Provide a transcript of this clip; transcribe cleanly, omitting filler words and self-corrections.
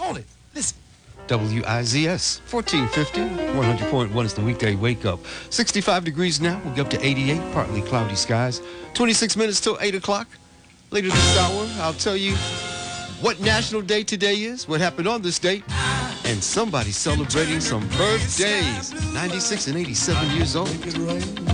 on it. Listen. WIZS 1450, 100.1 is the weekday wake up. 65 degrees now. We'll get up to 88, partly cloudy skies. 26 minutes till 8 o'clock. Later this hour, I'll tell you what National Day today is, what happened on this date, and somebody celebrating some birthdays. 96 and 87 years old.